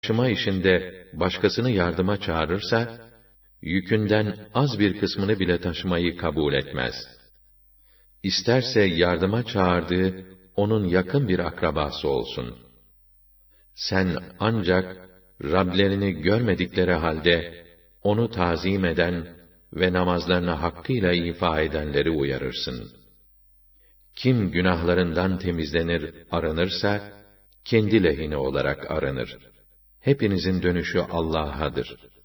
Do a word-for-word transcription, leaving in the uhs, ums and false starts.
taşıma işinde başkasını yardıma çağırırsa, yükünden az bir kısmını bile taşımayı kabul etmez. İsterse yardıma çağırdığı, onun yakın bir akrabası olsun. Sen ancak, Rablerini görmedikleri halde, onu tazim eden ve namazlarını hakkıyla ifa edenleri uyarırsın. Kim günahlarından temizlenir, arınırsa, kendi lehine olarak arınır. Hepinizin dönüşü Allah'adır.